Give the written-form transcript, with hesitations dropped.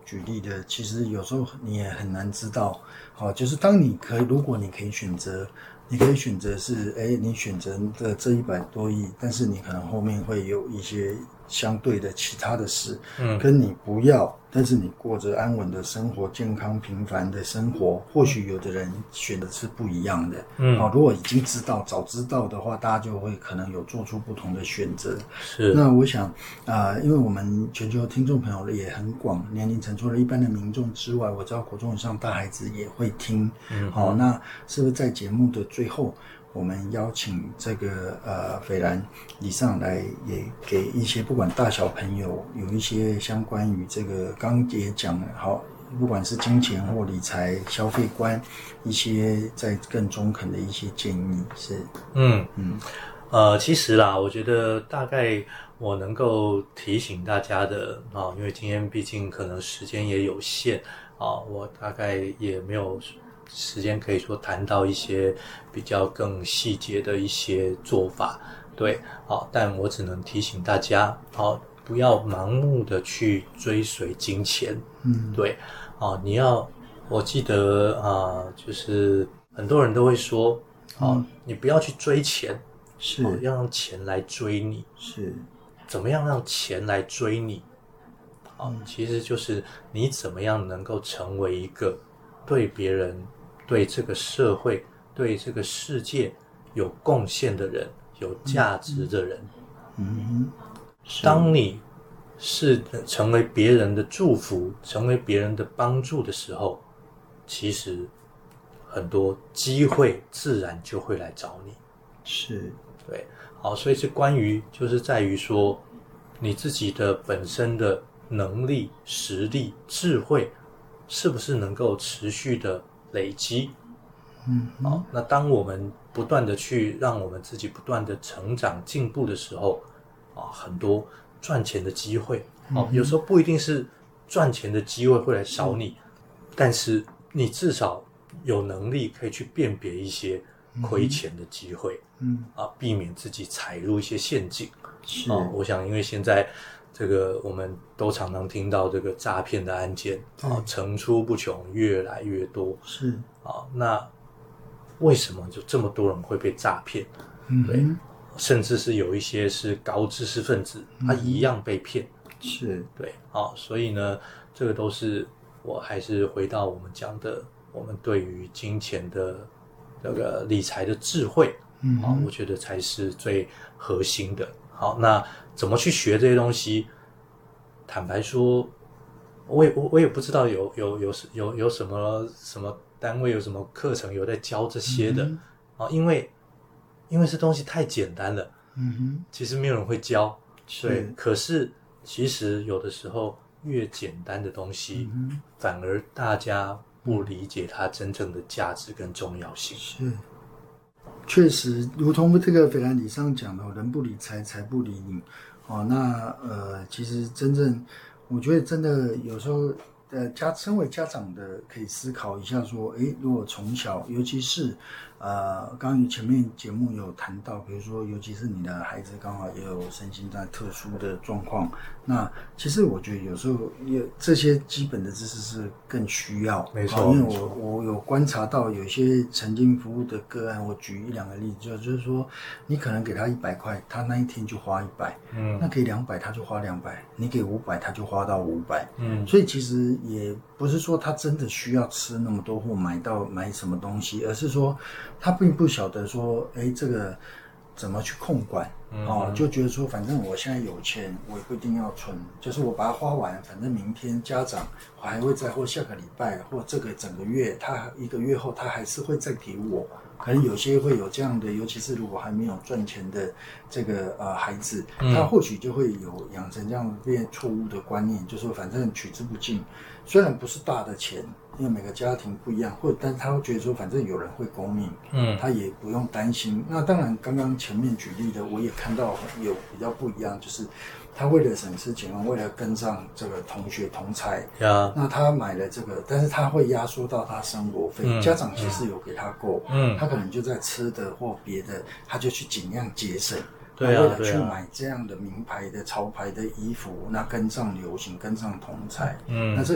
举例的，其实有时候你也很难知道。好，就是如果你可以选择，你可以选择是，你选择的这100多亿，但是你可能后面会有一些相对的其他的事，跟你不要，但是你过着安稳的生活、健康平凡的生活，或许有的人选的是不一样的。如果已经早知道的话，大家就会可能有做出不同的选择。 是。 那我想因为我们全球听众朋友也很广，年龄层除了一般的民众之外，我知道国中以上大孩子也会听。好，那是不是在节目的最后，我们邀请这个斐然理事长来，也给一些不管大小朋友有一些相关于这个刚也讲了，好，不管是金钱或理财、消费观，一些在更中肯的一些建议是。 其实啦，我觉得大概我能够提醒大家的因为今天毕竟可能时间也有限我大概也没有时间可以说谈到一些比较更细节的一些做法，对，但我只能提醒大家不要盲目的去追随金钱，对，我记得就是很多人都会说你不要去追钱， 是要让钱来追你， 是怎么样让钱来追你？其实就是你怎么样能够成为一个对别人、对这个社会、对这个世界有贡献的人、有价值的人。当你是成为别人的祝福、成为别人的帮助的时候，其实很多机会自然就会来找你。 是， 对，好，所以是关于就是在于说你自己的本身的能力、实力、智慧是不是能够持续的累积。那当我们不断的去让我们自己不断的成长进步的时候很多赚钱的机会有时候不一定是赚钱的机会会来找你，但是你至少有能力可以去辨别一些亏钱的机会，避免自己踩入一些陷阱。我想因为现在这个我们都常常听到这个诈骗的案件层出不穷，越来越多。 是那为什么就这么多人会被诈骗？对，甚至是有一些是高知识分子，他一样被骗。 是， 对，所以呢，这个都是我还是回到我们讲的，我们对于金钱的这个理财的智慧，我觉得才是最核心的。好，那怎么去学这些东西？坦白说，我也不知道有什么单位有什么课程有在教这些的因为这东西太简单了，其实没有人会教。对，可是其实有的时候越简单的东西，反而大家不理解它真正的价值跟重要性。 是，确实，如同这个斐然理上讲的，人不理财，财不理你。其实真正，我觉得真的有时候，身为家长的可以思考一下，说，如果从小，尤其是刚刚前面节目有谈到，比如说，尤其是你的孩子刚好也有身心在特殊的状况，那其实我觉得有时候这些基本的知识是更需要。 没错， 因为我有观察到有些曾经服务的个案，我举1-2个例子，就是说，你可能给他100块，他那一天就花100，那给200他就花200，你给500他就花到500，所以其实也不是说他真的需要吃那么多或买什么东西，而是说他并不晓得说，这个怎么去控管，就觉得说反正我现在有钱，我也不一定要存，就是我把它花完，反正明天家长我还会再，或下个礼拜或这个整个月，他1个月后他还是会再给我。可能有些会有这样的，尤其是如果还没有赚钱的这个孩子，他或许就会有养成这样变错误的观念，就说反正取之不尽，虽然不是大的钱，因为每个家庭不一样，但是他会觉得说反正有人会供应，他也不用担心。那当然刚刚前面举例的我也看到有比较不一样，就是他为了省吃俭用，为了跟上这个同学同才，那他买了这个，但是他会压缩到他生活费，家长其实有给他够，他可能就在吃的或别的，他就去尽量节省，为了去买这样的名牌的潮牌的衣服，那跟上流行，跟上同才，那这